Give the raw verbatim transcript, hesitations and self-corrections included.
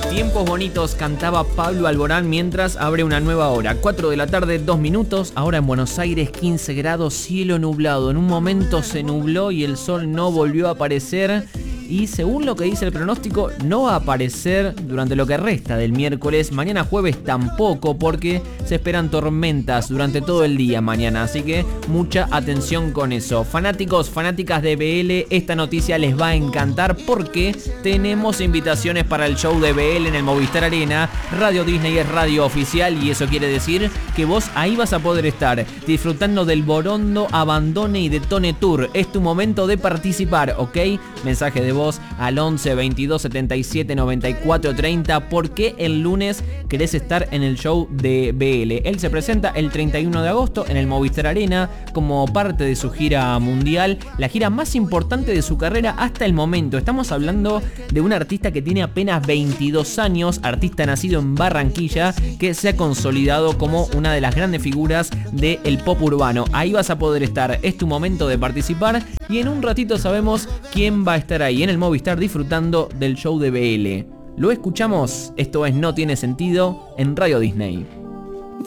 Tiempos bonitos cantaba Pablo Alborán mientras abre una nueva hora. cuatro de la tarde, dos minutos. Ahora en Buenos Aires, quince grados, cielo nublado. En un momento se nubló y el sol no volvió a aparecer. Y según lo que dice el pronóstico, no va a aparecer durante lo que resta del miércoles. Mañana jueves tampoco, porque se esperan tormentas durante todo el día mañana. Así que mucha atención con eso. Fanáticos, fanáticas de B L, esta noticia les va a encantar porque tenemos invitaciones para el show de B L en el Movistar Arena. Radio Disney es radio oficial y eso quiere decir que vos ahí vas a poder estar disfrutando del Borondo, Abandone y Detone Tour. Es tu momento de participar, ¿ok? Mensaje de voz al once veintidós setenta y siete noventa y cuatro treinta. ¿Por qué el lunes querés estar en el show de B L? Él se presenta el treinta y uno de agosto en el Movistar Arena como parte de su gira mundial, la gira más importante de su carrera hasta el momento. Estamos hablando de un artista que tiene apenas veintidós años, artista nacido en Barranquilla, que se ha consolidado como una de las grandes figuras del pop urbano. Ahí vas a poder estar, es tu momento de participar y en un ratito sabemos quién va a estar ahí en el Movistar disfrutando del show de B L. Lo escuchamos, esto es No Tiene Sentido en Radio Disney.